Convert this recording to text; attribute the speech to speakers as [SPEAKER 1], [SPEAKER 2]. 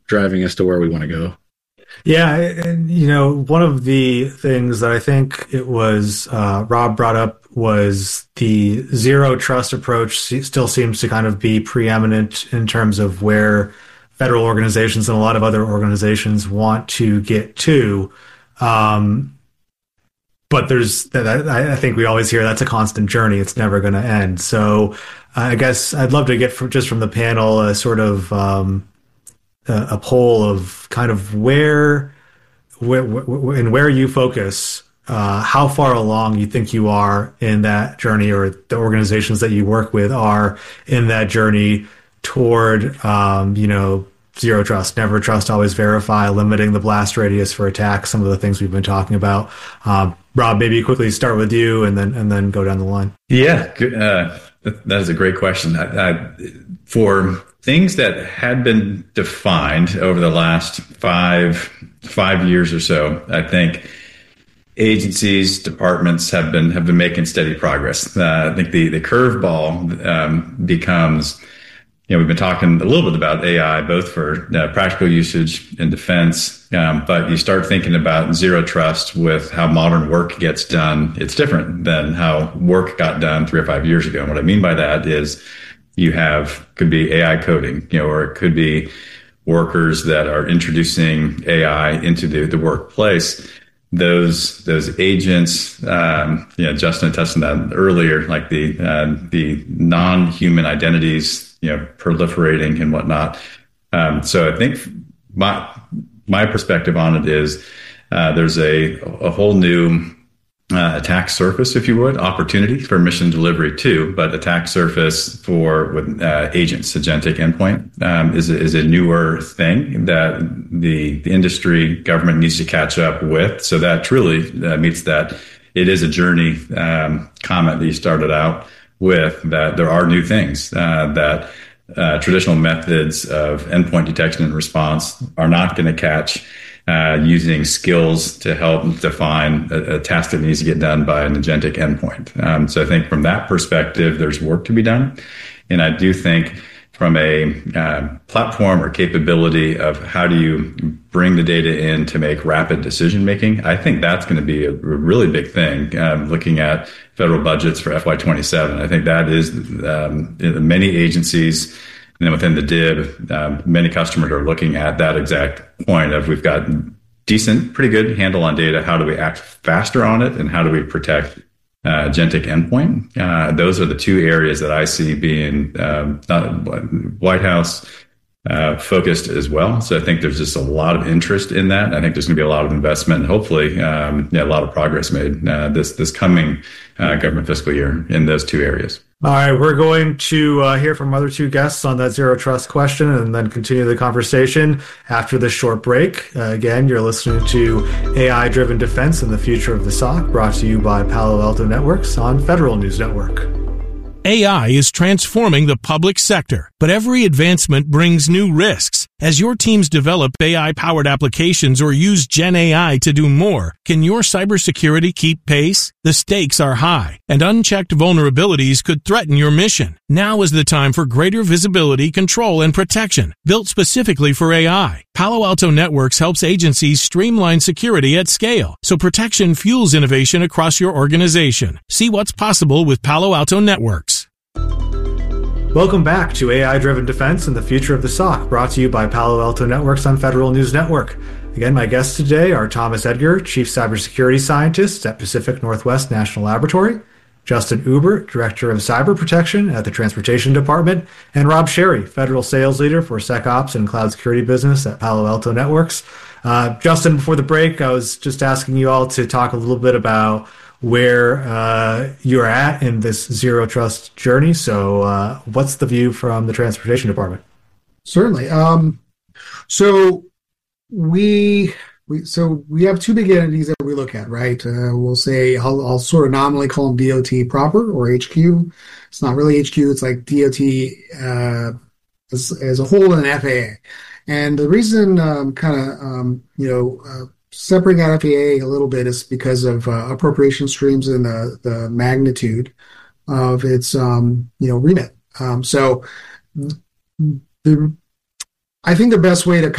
[SPEAKER 1] driving us to where we want to go.
[SPEAKER 2] Yeah, and one of the things that I think it was Rob brought up was the zero trust approach still seems to kind of be preeminent in terms of where federal organizations and a lot of other organizations want to get to. But I think we always hear that's a constant journey. It's never going to end. So I guess I'd love to get from the panel a sort of a poll of kind of where you focus, how far along you think you are in that journey, or the organizations that you work with are in that journey toward, zero trust, never trust, always verify, limiting the blast radius for attacks, some of the things we've been talking about. Rob, maybe quickly start with you and then go down the line.
[SPEAKER 3] Yeah, that is a great question. For things that had been defined over the last five years or so, I think agencies, departments have been making steady progress. I think the curveball becomes, we've been talking a little bit about AI, both for practical usage in defense, but you start thinking about zero trust with how modern work gets done. It's different than how work got done 3 or 5 years ago. And what I mean by that is could be AI coding, or it could be workers that are introducing AI into the workplace. Those agents, Justin touched on that earlier, like the non-human identities, proliferating and whatnot. So I think my perspective on it is there's a whole new attack surface, if you would, opportunity for mission delivery too, but attack surface with agents, agentic endpoint is a newer thing that the industry, government needs to catch up with. So that truly meets that it is a journey comment that you started out with, that there are new things that traditional methods of endpoint detection and response are not going to catch, using skills to help define a task that needs to get done by an agentic endpoint. So I think from that perspective, there's work to be done. And I do think from a platform or capability of how do you bring the data in to make rapid decision making, I think that's going to be a really big thing. Looking at federal budgets for FY27, I think that is many agencies, and then within the DIB, many customers are looking at that exact point of, we've got pretty good handle on data. How do we act faster on it? And how do we protect agentic endpoint? Those are the two areas that I see being White House focused as well. So I think there's just a lot of interest in that. I think there's going to be a lot of investment and hopefully a lot of progress made this coming government fiscal year in those two areas.
[SPEAKER 2] All right, we're going to hear from other two guests on that zero trust question and then continue the conversation after this short break. Again, you're listening to AI-Driven Defense and the Future of the SOC, brought to you by Palo Alto Networks on Federal News Network.
[SPEAKER 4] AI is transforming the public sector, but every advancement brings new risks. As your teams develop AI-powered applications or use Gen AI to do more, can your cybersecurity keep pace? The stakes are high, and unchecked vulnerabilities could threaten your mission. Now is the time for greater visibility, control, and protection, built specifically for AI. Palo Alto Networks helps agencies streamline security at scale, so protection fuels innovation across your organization. See what's possible with Palo Alto Networks.
[SPEAKER 2] Welcome back to AI-Driven Defense and the Future of the SOC, brought to you by Palo Alto Networks on Federal News Network. Again, my guests today are Thomas Edgar, Chief Cybersecurity Scientist at Pacific Northwest National Laboratory, Justin Uber, Director of Cyber Protection at the Transportation Department, and Rob Sherry, Federal Sales Leader for SecOps and Cloud Security Business at Palo Alto Networks. Justin, before the break, I was just asking you all to talk a little bit about where you're at in this zero trust journey. So what's the view from the Transportation Department?
[SPEAKER 5] Certainly. So we have two big entities that we look at, right? We'll say, I'll sort of nominally call them DOT proper, or HQ. It's not really HQ. It's like DOT as a whole and FAA. And the reason separating out FAA a little bit is because of appropriation streams and the magnitude of its remit. I think the best way to